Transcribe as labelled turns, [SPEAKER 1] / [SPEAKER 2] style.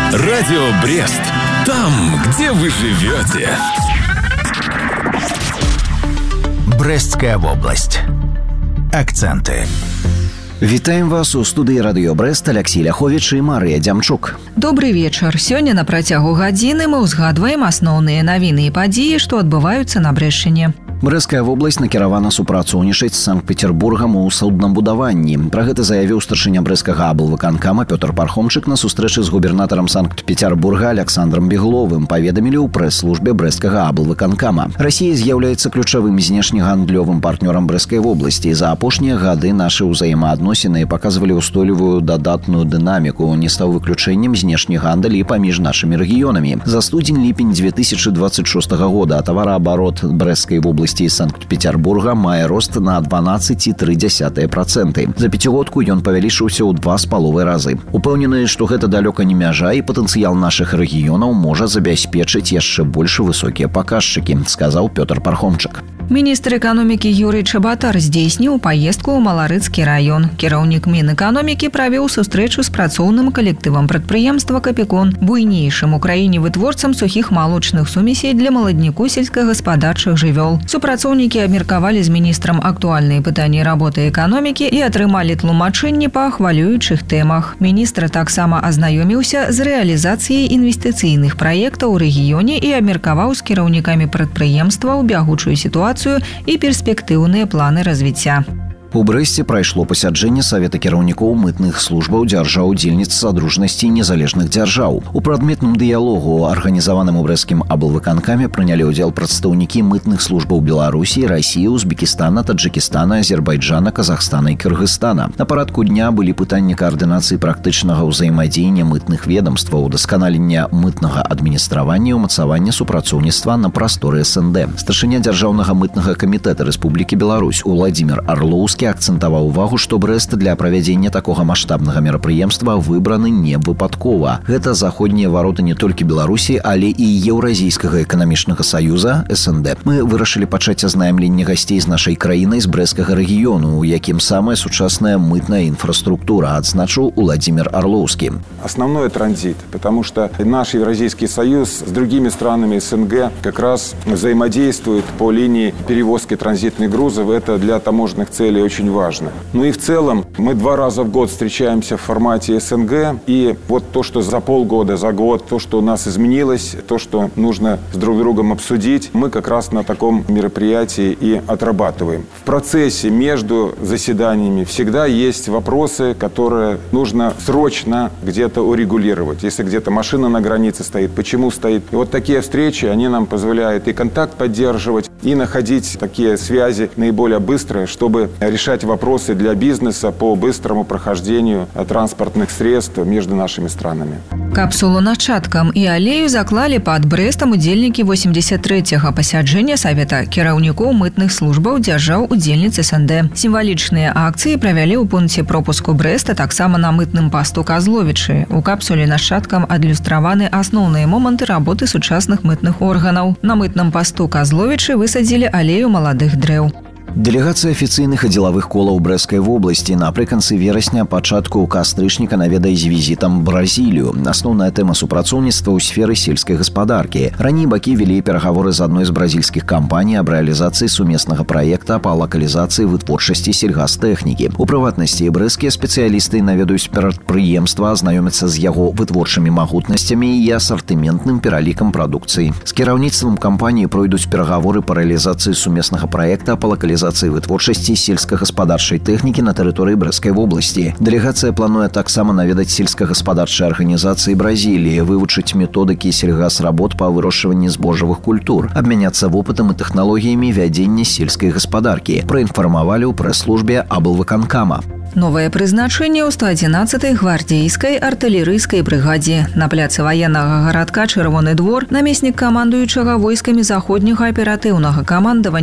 [SPEAKER 1] Радио Брест. Там, где вы живете.
[SPEAKER 2] Брестская область. Акценты. Вітаем вас у студыі радыё Брэст Алексей Ляховіч і Марыя Дзямчук.
[SPEAKER 3] Добрый вечар. Сёння на працягу гадзіны мы ўзгадваем асноўныя навіны і падзеі, што адбываюцца на Брэшчыне.
[SPEAKER 2] Брэсцкая вобласць накіравана супрацоўнічаць з Санкт-Петербургам у суднабудаванні. Пра гэта заявіў старшыня брэсцкага аблвыканкама Пётр Пархомчык на сустрэчы з губернатарам Санкт-Петербурга Александром Бегловым, паведамілі ў прэс-службе брэсцкага аблвыканкама. Расія з'яўляецца ключавым знешнегандлёвым партнёрам Брэсцкай вобласці. За апошнія гады нашы ўзаемаадносіны паказвалі ўстойлівую дадатную дынаміку. Не стаў выключэннем знешні гандаль і паміж нашымі рэгіёнамі. За студзень-ліпень 2026 года тавараабарот Брэсцкай вобласці і Санкт-Петербурга мае рост на 12,3%. За пяцігодку ён павялічыўся ў 2,5 разы. Упэўнены, што гэта далёка не мяжа і патэнцыял нашых рэгіёнаў можа забяспечыць яшчэ больш высокія паказчыкі, сказаў Пётр Пархомчык.
[SPEAKER 3] Міністр эканомікі Юрый Чабатар здзейсніў паездку ў Маларыцкі раён. Кіраўнік Мінэканомікі правёў сустрэчу з працоўным калектывам прадпрыемства «Капікон», буйнейшым у краіне вытворцам сухіх малочных сумесей для маладніку сельскагаспадарчых жывёл. Супрацоўнікі абмеркавалі з міністрам актуальныя пытанні работы эканомікі і атрымалі тлумачэнні па хвалюючых тэмах. Міністр таксама азнаёміўся з рэалізацыяй інвестыцыйных праектаў у рэгіёне і абмеркаваў з кіраўнікамі прадпрыемстваў бягучую сітуацыю і перспектыўныя планы развіцця.
[SPEAKER 2] У Брэсце прайшло пасяджэнне Савета кіраўнікоў мытных службаў дзяржаў-удзельніц Садружнасці незалежных дзяржаў. У прадметным дыялогу, арганізаваным у брэсцкім аблвыканкаме, прынялі ўдзел прадстаўнікі мытных службаў Беларусі, Расіі, Узбекістана, Таджыкістана, Азербайджана, Казахстана і Кыргызстана. На парадку дня былі пытанні каардынацыі практычнага ўзаемадзеяння мытных ведомстваў, удасканалення мытнага адміністравання і ўмацавання супрацоўніцтва на прасторы СНД. Старшыня дзяржаўнага мытнага камітэта Рэспублікі Беларусь Уладзімір Арлоўскі акцэнтаваў увагу, што Брэст для правядзення такога маштабнага мерапрыемства выбраны не выпадкова. Гэта заходнія вароты не толькі Беларусі, але і Еўразійскага эканамічнага саюза СНД. Мы вырашылі пачаць азнаямленне гасцей з нашай краінай з брэсцкага рэгіёну, у якім самая сучасная мытная инфраструктура, адзначыў Уладзімір Арлоўскі.
[SPEAKER 4] Основной транзит, потому что наш Евразийский союз с другими странами СНГ как раз взаимодействует по линии перевозки транзитных грузов. Это для таможенных целей очень важно. Ну и в целом мы 2 раза в год встречаемся в формате СНГ. И вот то, что за полгода, за год, то, что у нас изменилось, то, что нужно с друг другом обсудить, мы как раз на таком мероприятии и отрабатываем. В процессе между заседаниями всегда есть вопросы, которые нужно срочно где-то урегулировать. Если где-то машина на границе стоит, почему стоит. И вот такие встречи, они нам позволяют и контакт поддерживать, и находить такие связи наиболее быстрые, чтобы решать вопросы для бизнеса по быстрому прохождению транспортных средств между нашими странами.
[SPEAKER 3] Капсулу начаткам і алею заклалі пад Брэстам удзельнікі 83-го пасяджэння Савета кіраўнікоў мытных службаў дзяржаў-удзельніц СНД. Сімвалічныя акцыі правялі ў пункце пропуску Брэста, таксама на мытным пасту Казловічы. У капсуле нашчадкам адлюстраваны асноўныя моманты работы сучасных мытных органаў. На мытным пасту Казловічы высадзілі алею маладых дрэў.
[SPEAKER 2] Дэлегацыя афіцыйных і дзелавых колаў Брэсцкай вобласці напрыканцы верасня пачатку кастрычніка наведае з візітам Бразілію. Асноўная тэма супрацоўніцтва ў сферы сельскай гаспадаркі. Раней бакі вялі перагаворы з адной з бразільскіх кампаній аб рэалізацыі сумеснага праекта па лакалізацыі вытворчасці сельгастэхнікі. У прыватнасці брэсцкія спецыялісты наведаюць прадпрыемства, азнаёмяцца з яго вытворчымі магутнасцямі і асартыментным пералікам прадукцыі. З кіраўніцтвам кампаніі пройдуць перагаворы па рэалізацыі сумеснага праекта па лакалізацыі вытворчасці сельскагаспадарчай тэхнікі на тэрыторыі Брэсцкай вобласці. Дэлегацыя плануе таксама наведаць сельскагаспадарчыя арганізацыі Бразіліі, вывучыць методыкі сельгасработ па вырошчванні збожжавых культур, абмяняцца вопытам і тэхналогіямі вядзення сельскай гаспадаркі, праінфармавалі ў прэс-службе аблвыканкама.
[SPEAKER 3] Новае прызначэнне ў 111-й гвардзейскай артылерыйскай брыгадзе. На пляцы ваеннага гарадка Чырвоны двор намеснік камандуючага войскамі заходняга аператыўнага камандавання